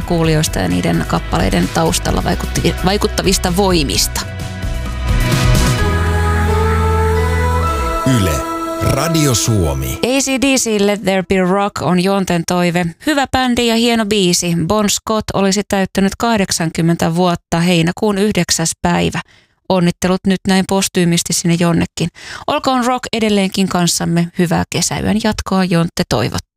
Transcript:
kuulijoista ja niiden kappaleiden taustalla vaikuttavista voimista. Yle, Radio Suomi. AC/DC Let There Be Rock on Jonten toive. Hyvä bändi ja hieno biisi. Bon Scott olisi täyttänyt 80 vuotta heinäkuun 9. päivä. Onnittelut nyt näin postyymisti sinne jonnekin. Olkoon rock edelleenkin kanssamme. Hyvää kesäyön jatkoa, Jontte toivottaa.